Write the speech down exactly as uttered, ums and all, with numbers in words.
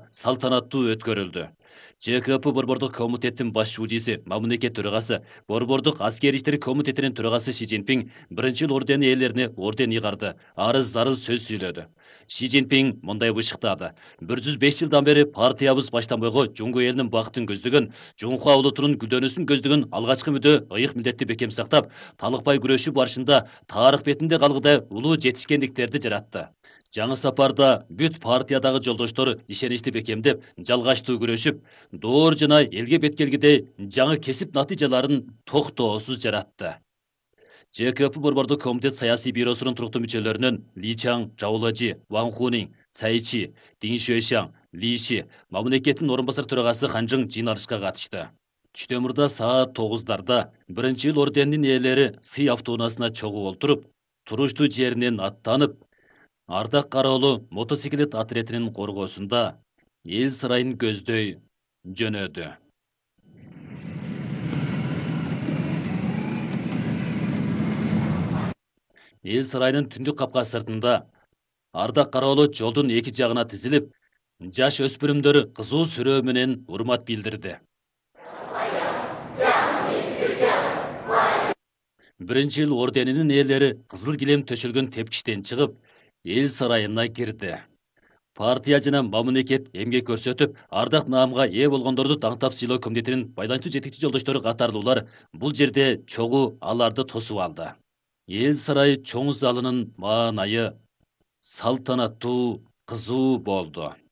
салтанаттуу өткөрүлдү. ЖКП Борбордук комитеттин баш шуудиси, мамлекет төрагасы, Борбордук аскер иштери комитетинин төрагасы Ши Цзиньпин биринчи ордени ээлерине орден ыйгарды, арыз зарыз сөз сүйлөдү. Ши Цзиньпин мындай бышыктады: бир жүз беш жылдан бери партиябыз баштан бойго жуңгу элинин бактын көздөгөн, Жуңхуа улутунун гүлдөнүүсүн көздөгөн алгачкы мүдө ыйык милдетти бекем сактап, талыкпай күрөшүү барышында тарых бетинде калгыдай улуу жетишкендиктерди жаратты. Жаңы сапарда бүт партиядагы жолдоштор ишеничти бекемдеп, жалгачтуу күрөшүп, доор жана элге беткелгидей жаңы кесип натыйжаларын токтоосуз жаратты. ЖКП Борбордук комитет саясий бюросунун туруктуу мүчөлөрүнөн Ли Чаң, Жаулажи, Ван Хунин, Цайчи, Дин Шуэшаң, Ли Ши, мамлекеттин орун басар төрагасы Ханжың жыйналышка катышты. Түштөмүрдө саат тогуздарда биринчи эл орденинин ээлери сый автоунаасына чогуу олтуруп, туруштуу жеринен аттанып, Ардак Кароолу мотоциклет отрядынын коргоосунда эл сарайын көздөй жөнөдү. Эл сарайынын түндүк капка сыртында Ардак Кароолу жолдун эки жагына тизилип, жаш өспүрүмдөр кызуу сүрөө менен урмат билдирди. Биринчи эл орденинин ээлери кызыл килем төшөлгөн тепкичтен чыгып, эл сарайына кирди. Партия жана мамлекет эмгек көрсөтүп, ардак наамга ээ болгондорду таңтап сыйлоо комитетинин байланышчу жетекчи жолдоштору катарлуулар бул жерде чогуу аларды тосуп алды. Эл сарай чоң залынын маанайы салтанаттуу, кызуу болду.